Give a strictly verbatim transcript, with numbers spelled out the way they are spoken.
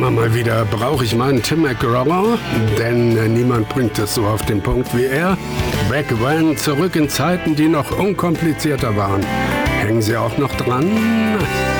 Immer mal wieder brauche ich meinen Tim McGraw, denn äh, niemand bringt es so auf den Punkt wie er. Back when, zurück in Zeiten, die noch unkomplizierter waren. Hängen Sie auch noch dran?